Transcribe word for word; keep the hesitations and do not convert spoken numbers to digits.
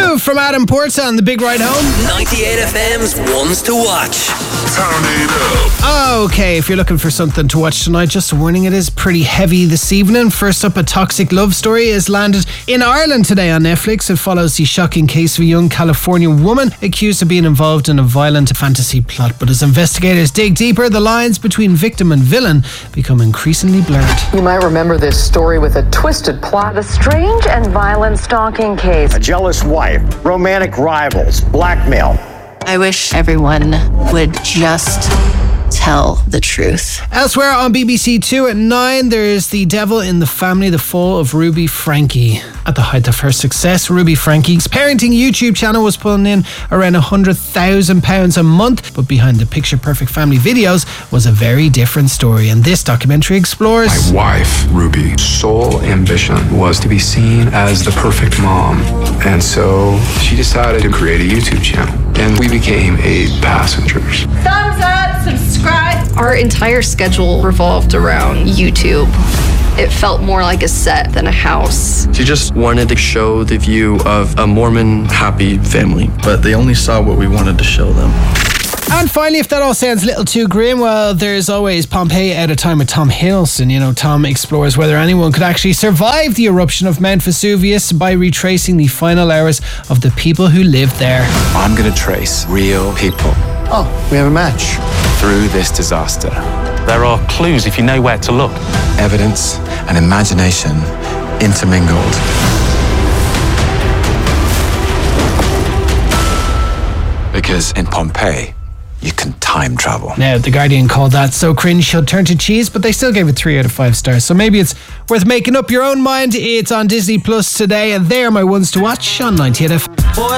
Move from Adam Porta on the Big Ride Home. ninety-eight F M's Ones to Watch. Turn it up. Okay, if you're looking for something to watch tonight, just a warning, it is pretty heavy this evening. First up, A Toxic Love Story is landed in Ireland today on Netflix. It follows the shocking case of a young California woman accused of being involved in a violent fantasy plot. But as investigators dig deeper, the lines between victim and villain become increasingly blurred. You might remember this story with a twisted plot. A strange and violent stalking case. A jealous wife, romantic rivals, blackmail. I wish everyone would just tell the truth. Elsewhere on B B C Two at nine, there's The Devil in the Family, the fall of Ruby Franke. At the height of her success, Ruby Franke's parenting YouTube channel was pulling in around one hundred thousand pounds a month, but behind the picture-perfect family videos was a very different story, and this documentary explores... My wife, Ruby's sole ambition was to be seen as the perfect mom, and so she decided to create a YouTube channel, and we became a passengers. Thumbs up, subscribe. Our entire schedule revolved around YouTube. It felt more like a set than a house. She just wanted to show the view of a Mormon happy family, but they only saw what we wanted to show them. And finally, if that all sounds a little too grim, well, there's always Pompeii Out of Time with Tom Hiddleston. You know, Tom explores whether anyone could actually survive the eruption of Mount Vesuvius by retracing the final hours of the people who lived there. I'm going to trace real people. Oh, we have a match. Through this disaster. There are clues if you know where to look. Evidence and imagination intermingled. Because in Pompeii, you can time travel. Now, The Guardian called that so cringe she'll turn to cheese, but they still gave it three out of five stars. So maybe it's worth making up your own mind. It's on Disney Plus today, and they're my ones to watch on ninety-eight F M.